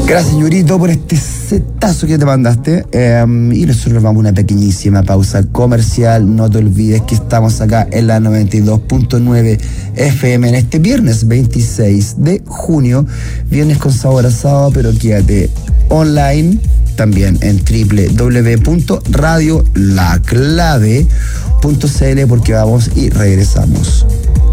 Gracias, Yurito, por este setazo que te mandaste. Y nosotros vamos a una pequeñísima pausa comercial. No te olvides que estamos acá en la 92.9 FM en este viernes 26 de junio. Viernes con sabor a sábado, pero quédate online también en www.radiolaclave.cl porque vamos y regresamos.